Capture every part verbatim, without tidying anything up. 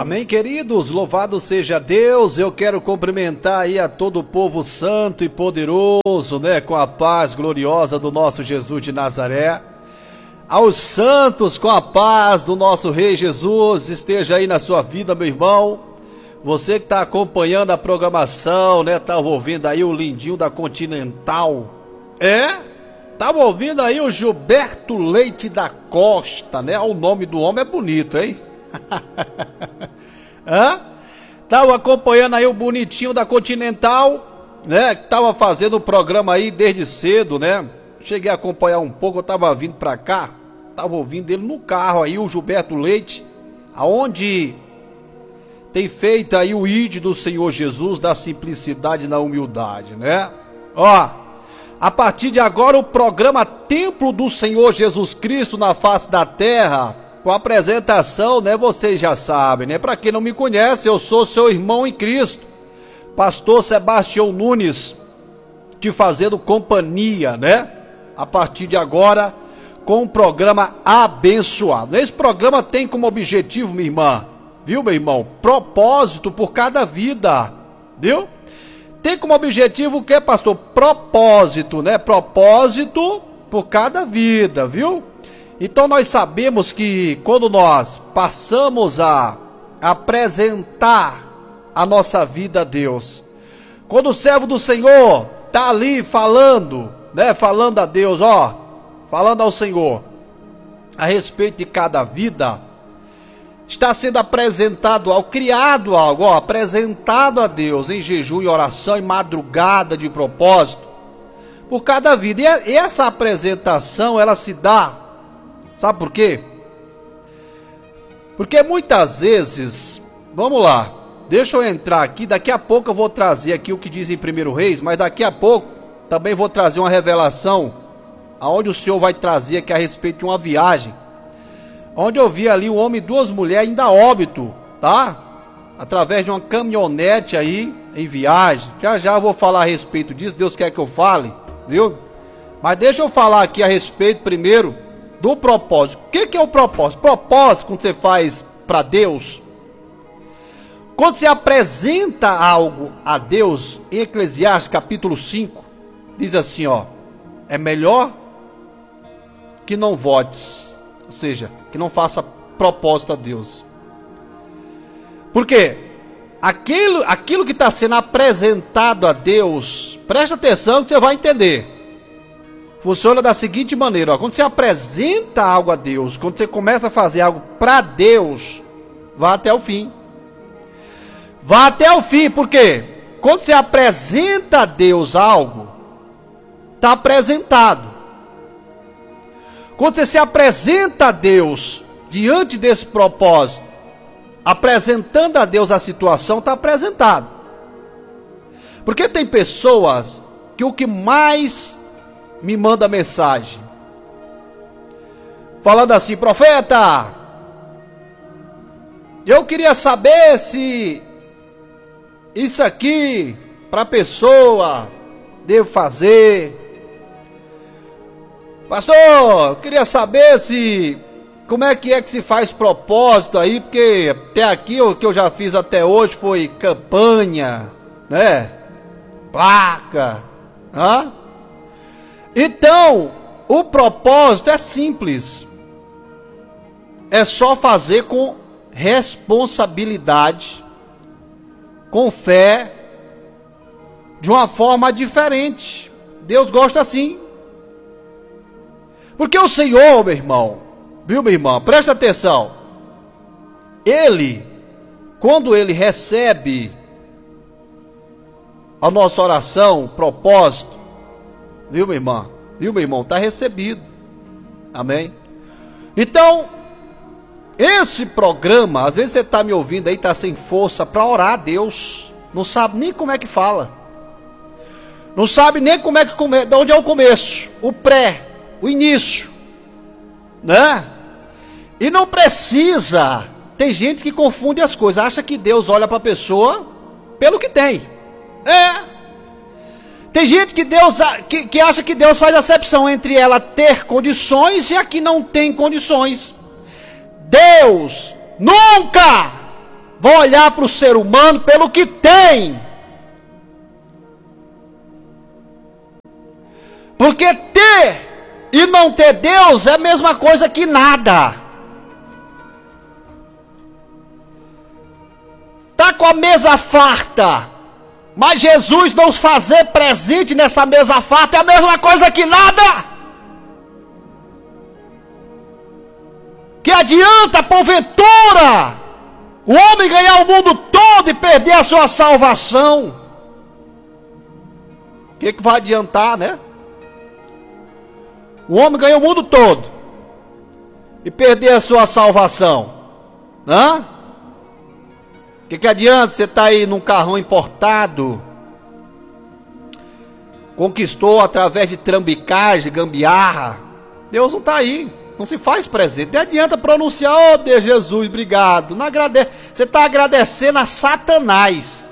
Amém, queridos, louvado seja Deus. Eu quero cumprimentar aí a todo o povo santo e poderoso, né, com a paz gloriosa do nosso Jesus de Nazaré. Aos santos, com a paz do nosso Rei Jesus, esteja aí na sua vida, meu irmão. Você que está acompanhando a programação, né, tá ouvindo aí o lindinho da Continental, é? Tava ouvindo aí o Gilberto Leite da Costa, né? O nome do homem é bonito, hein? Hã? Tava acompanhando aí o bonitinho da Continental, né? Tava fazendo o programa aí desde cedo, né? Cheguei a acompanhar um pouco, eu tava vindo pra cá, tava ouvindo ele no carro aí, o Gilberto Leite, aonde tem feito aí o I D do Senhor Jesus, da simplicidade e na humildade, né? Ó, a partir de agora o programa Templo do Senhor Jesus Cristo na face da terra, com a apresentação, né, vocês já sabem, né? Para quem não me conhece, eu sou seu irmão em Cristo, pastor Sebastião Nunes, te fazendo companhia, né? A partir de agora, com um programa abençoado. Esse programa tem como objetivo, minha irmã, viu, meu irmão? Propósito por cada vida, viu? Tem como objetivo o que, pastor? Propósito, né? Propósito por cada vida, viu? Então nós sabemos que quando nós passamos a apresentar a nossa vida a Deus, quando o servo do Senhor está ali falando, né? Falando a Deus, ó, falando ao Senhor a respeito de cada vida, está sendo apresentado ao criado algo, ó, apresentado a Deus em jejum e oração, em madrugada de propósito, por cada vida. E essa apresentação, ela se dá, sabe por quê? Porque muitas vezes, vamos lá, deixa eu entrar aqui, daqui a pouco eu vou trazer aqui o que diz em primeiro Reis, mas daqui a pouco também vou trazer uma revelação, aonde o Senhor vai trazer aqui a respeito de uma viagem, onde eu vi ali um homem e duas mulheres ainda óbito, tá? Através de uma caminhonete aí, em viagem. Já já eu vou falar a respeito disso, Deus quer que eu fale, viu? Mas deixa eu falar aqui a respeito primeiro do propósito. O que que é o propósito? Propósito, quando você faz para Deus, quando você apresenta algo a Deus, em Eclesiastes capítulo cinco, diz assim, ó, é melhor que não votes, ou seja, que não faça propósito a Deus. Por quê? Aquilo, aquilo que está sendo apresentado a Deus, presta atenção que você vai entender. Funciona da seguinte maneira, ó, quando você apresenta algo a Deus, quando você começa a fazer algo para Deus, vá até o fim. Vá até o fim, por quê? Quando você apresenta a Deus algo, está apresentado. Quando você se apresenta a Deus diante desse propósito, apresentando a Deus a situação, está apresentado. Porque tem pessoas que o que mais me manda mensagem, falando assim, profeta, eu queria saber se isso aqui para a pessoa devo fazer. Pastor, eu queria saber se, como é que é que se faz propósito aí, porque até aqui o que eu já fiz até hoje foi campanha, né? Placa, hã? Então, o propósito é simples. É só fazer com responsabilidade, com fé, de uma forma diferente. Deus gosta assim. Porque o Senhor, meu irmão, viu, meu irmão, presta atenção. Ele, quando ele recebe a nossa oração, propósito, viu, meu irmão, viu, meu irmão, está recebido. Amém? Então, esse programa, às vezes você está me ouvindo aí, está sem força para orar a Deus, não sabe nem como é que fala, não sabe nem como é que come, de onde é o começo, o pré, o início, né? E não precisa. Tem gente que confunde as coisas, acha que Deus olha para a pessoa pelo que tem. É. Tem gente que, Deus, que, que acha que Deus faz acepção entre ela ter condições e a que não tem condições. Deus nunca vão olhar para o ser humano pelo que tem. Porque ter e não ter Deus é a mesma coisa que nada. Tá com a mesa farta, mas Jesus não fazer presente nessa mesa farta é a mesma coisa que nada. Que adianta, porventura, o homem ganhar o mundo todo e perder a sua salvação? O que, que vai adiantar, né? O homem ganha o mundo todo e perder a sua salvação. Hã? O que, que adianta você estar aí num carrão importado, conquistou através de trambicagem, gambiarra? Deus não está aí, não se faz presente. Não adianta pronunciar, oh Deus, Jesus, obrigado. Não agradece. Você está agradecendo a Satanás.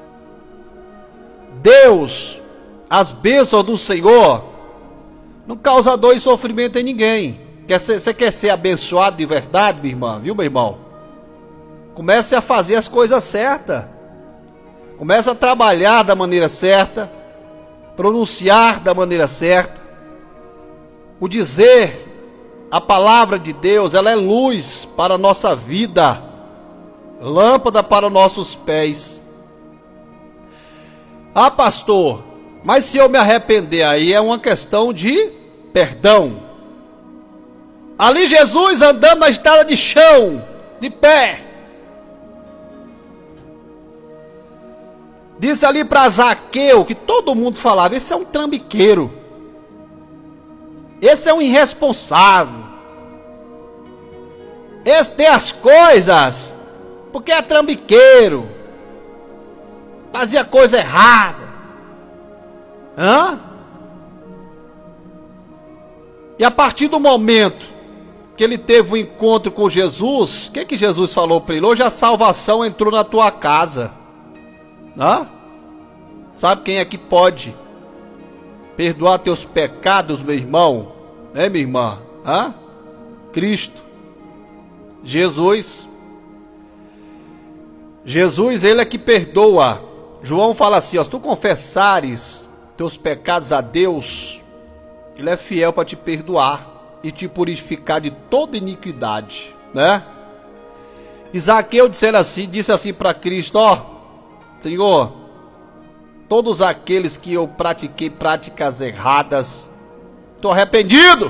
Deus, as bênçãos do Senhor não causa dor e sofrimento em ninguém. Quer ser, você quer ser abençoado de verdade, minha irmã? Viu, meu irmão? Comece a fazer as coisas certas. Comece a trabalhar da maneira certa. Pronunciar da maneira certa. O dizer a palavra de Deus, ela é luz para a nossa vida. Lâmpada para os nossos pés. Ah, pastor, mas se eu me arrepender aí é uma questão de perdão. Ali Jesus andando na estrada de chão, de pé. Disse ali para Zaqueu, que todo mundo falava, esse é um trambiqueiro. Esse é um irresponsável. Esse tem as coisas, porque é trambiqueiro. Fazia coisa errada. Hã? E a partir do momento que ele teve um encontro com Jesus, o que que Jesus falou para ele? Hoje a salvação entrou na tua casa. Hã? Sabe quem é que pode perdoar teus pecados, meu irmão? É, minha irmã? Hã? Cristo. Jesus. Jesus, ele é que perdoa. João fala assim, ó, se tu confessares teus pecados a Deus, ele é fiel para te perdoar e te purificar de toda iniquidade, né? Zaqueu disse assim, disse assim para Cristo, ó, Senhor, todos aqueles que eu pratiquei práticas erradas, estou arrependido.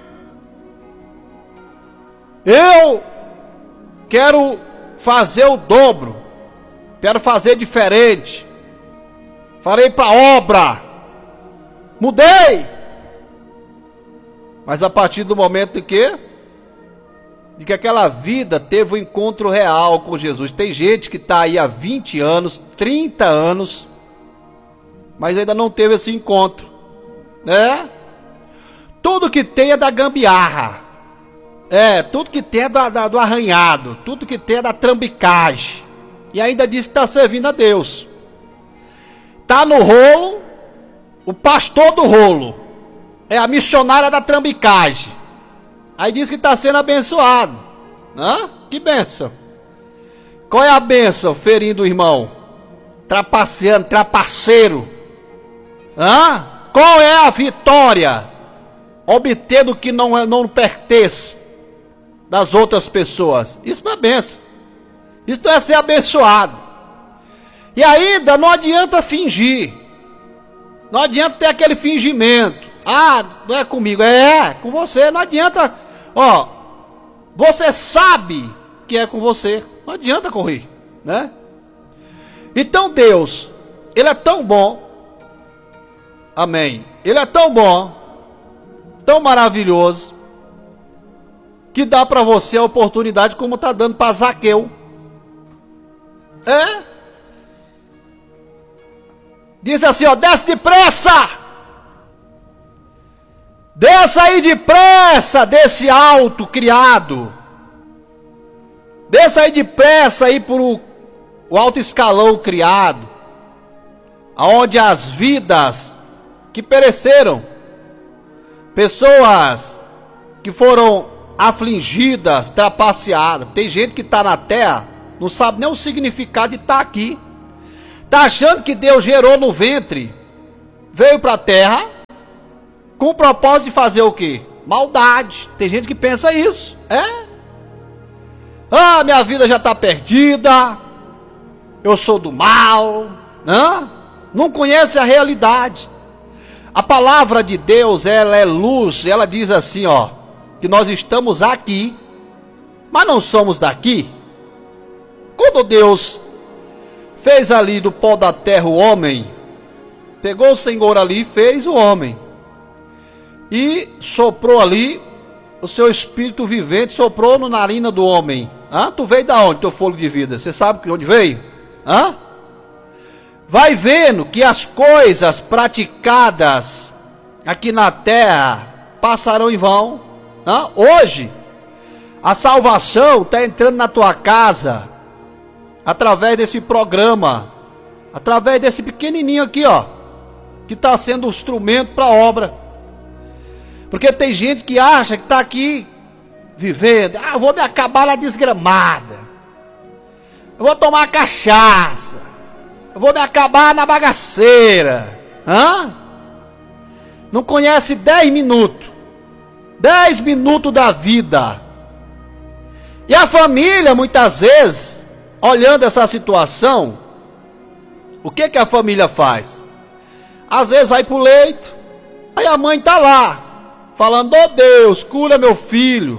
Eu quero fazer o dobro, quero fazer diferente, farei para obra. Mudei. Mas a partir do momento em que de que aquela vida teve um encontro real com Jesus. Tem gente que está aí há vinte anos, trinta anos, mas ainda não teve esse encontro, né? Tudo que tem é da gambiarra. É, tudo que tem é da, da, do arranhado, tudo que tem é da trambicagem. E ainda diz que está servindo a Deus. Está no rolo, o pastor do rolo é a missionária da trambicagem. Aí diz que está sendo abençoado. Hã? Que bênção. Qual é a bênção? Ferindo o irmão, trapaceando, trapaceiro. Hã? Qual é a vitória? Obtendo o que não, é, não pertence das outras pessoas. Isso não é bênção. Isso não é ser abençoado. E ainda não adianta fingir. Não adianta ter aquele fingimento. Ah, não é comigo, é, é com você. Não adianta, ó, você sabe que é com você. Não adianta correr, né? Então Deus, Ele é tão bom. Amém. Ele é tão bom, tão maravilhoso, que dá para você a oportunidade como está dando para Zaqueu. É? Diz assim, ó, desce depressa! Desça aí depressa desse alto criado. Desça aí depressa aí por o, o alto escalão criado. Aonde as vidas que pereceram, pessoas que foram afligidas, trapaceadas. Tem gente que está na terra não sabe nem o significado de estar aqui. Está achando que Deus gerou no ventre, veio para a terra, com o propósito de fazer o quê? Maldade. Tem gente que pensa isso, é? Ah, minha vida já está perdida, eu sou do mal, né? Não conhece a realidade. A palavra de Deus, ela é luz, ela diz assim, ó, que nós estamos aqui, mas não somos daqui. Quando Deus fez ali do pó da terra o homem, pegou o Senhor ali e fez o homem, e soprou ali o seu espírito vivente, soprou na narina do homem. Hã? Tu veio da onde, teu fôlego de vida? Você sabe de onde veio? Hã? Vai vendo que as coisas praticadas aqui na terra passarão em vão. Hã? Hoje, a salvação está entrando na tua casa, através desse programa, através desse pequenininho aqui, ó, que está sendo um instrumento para a obra. Porque tem gente que acha que está aqui vivendo, ah, eu vou me acabar na desgramada, eu vou tomar cachaça, eu vou me acabar na bagaceira. Hã? Não conhece dez minutos, dez minutos da vida. E a família, muitas vezes, olhando essa situação, o que que a família faz? Às vezes vai pro leito, aí a mãe tá lá, falando, ô Deus, cura meu filho.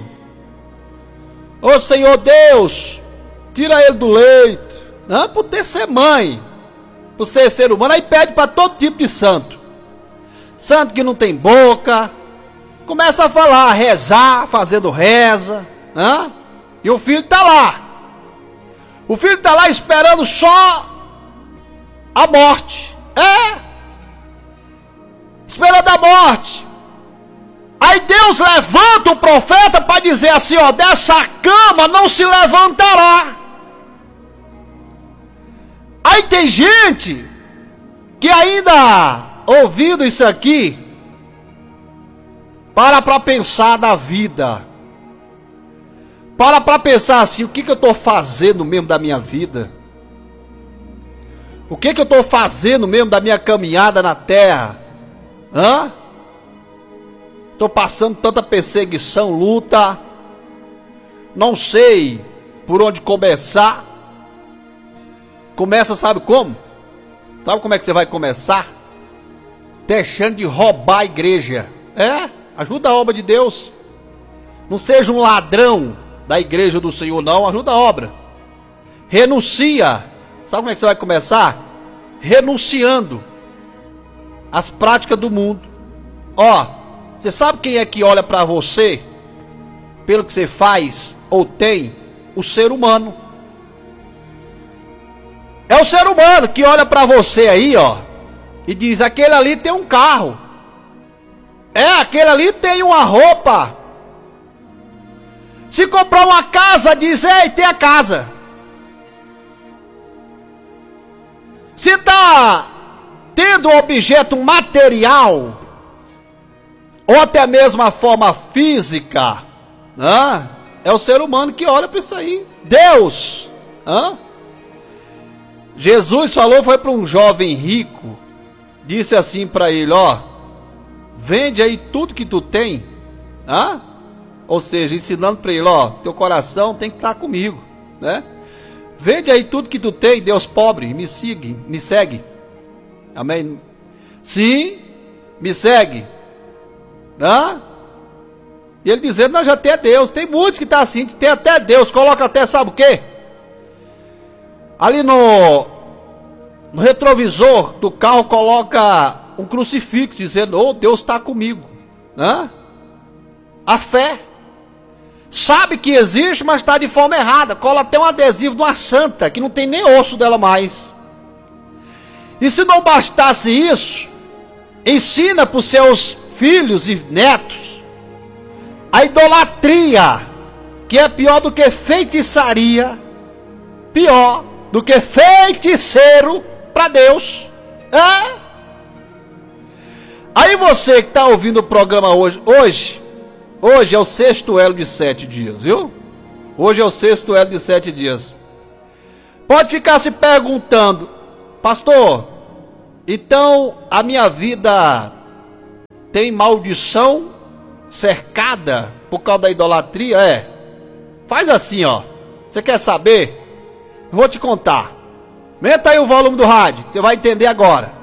Ô Senhor Deus, tira ele do leito. Não, por ter ser mãe, por ser ser humano, aí pede para todo tipo de santo. Santo que não tem boca, começa a falar, a rezar, fazendo reza, né? E o filho está lá. O filho está lá esperando só a morte. É. Esperando a morte. Aí Deus levanta o profeta para dizer assim, ó, dessa cama não se levantará. Aí tem gente que ainda, ouvindo isso aqui, para para pensar da vida. Para para pensar assim, o que que eu estou fazendo mesmo da minha vida? O que que eu estou fazendo mesmo da minha caminhada na terra? Hã? Estou passando tanta perseguição, luta. Não sei por onde começar. Começa, sabe como? Sabe como é que você vai começar? Deixando de roubar a igreja. É, ajuda a obra de Deus. Não seja um ladrão da igreja do Senhor, não. Ajuda a obra. Renuncia. Sabe como é que você vai começar? Renunciando às práticas do mundo. Ó, você sabe quem é que olha para você pelo que você faz ou tem? O ser humano. É o ser humano que olha para você aí, ó, e diz, aquele ali tem um carro. É, aquele ali tem uma roupa. Se comprar uma casa, diz, ei, tem a casa. Se está tendo um objeto material, ou até mesmo a forma física, né? É o ser humano que olha para isso aí. Deus, hein? Jesus falou, foi para um jovem rico, disse assim para ele, ó, vende aí tudo que tu tem, hein? Ou seja, ensinando para ele, ó, teu coração tem que estar comigo, né? Vende aí tudo que tu tem, Deus pobre, me segue, me segue. Amém? Sim, me segue. Hã? E ele dizendo, não, já tem Deus. Tem muitos que estão tá assim, tem até Deus, coloca até, sabe o quê? Ali no, no retrovisor do carro coloca um crucifixo, dizendo, oh, Deus está comigo. Hã? A fé. Sabe que existe, mas está de forma errada. Cola até um adesivo de uma santa, que não tem nem osso dela mais. E se não bastasse isso, ensina para os seus filhos e netos a idolatria, que é pior do que feitiçaria, pior do que feiticeiro para Deus. É? Aí você que está ouvindo o programa hoje, hoje, hoje é o sexto elo de sete dias, viu? Hoje é o sexto elo de sete dias. pode ficar se perguntando, pastor, então a minha vida tem maldição cercada por causa da idolatria? É. Faz assim, ó. Você quer saber? Vou te contar. Aumenta aí o volume do rádio, você vai entender agora.